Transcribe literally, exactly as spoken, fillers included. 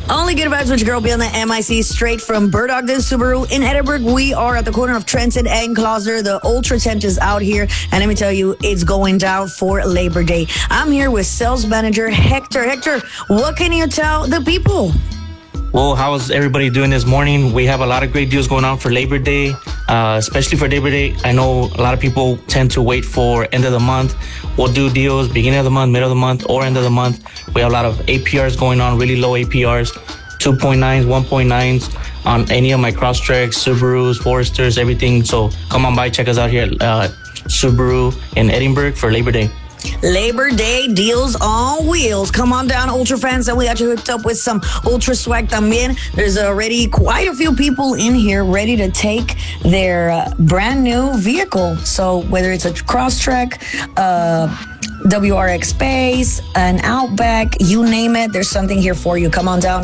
Only good vibes with your girl, Bill, M I C, straight from Bird Ogden Subaru in Edinburgh. We are at the corner of Trenton and Closer. The Ultra tent is out here, and let me tell you, it's going down for Labor Day. I'm here with sales manager Hector. Hector, what can you tell the people? Well, how is everybody doing this morning? We have a lot of great deals going on for Labor Day, uh, especially for Labor Day. I know a lot of people tend to wait for end of the month. We'll do deals beginning of the month, middle of the month, or end of the month. We have a lot of A P Rs going on, really low A P Rs, two point nines, one point nines on any of my Crosstreks, Subarus, Foresters, everything. So come on by, check us out here at uh, Subaru in Edinburgh for Labor Day. Labor Day deals on wheels. Come on down, Ultra fans, and we got you hooked up with some Ultra swag también. There's already quite a few people in here ready to take their uh, brand new vehicle. So whether it's a Crosstrek, uh, W R X Base, an Outback, you name it, there's something here for you. Come on down.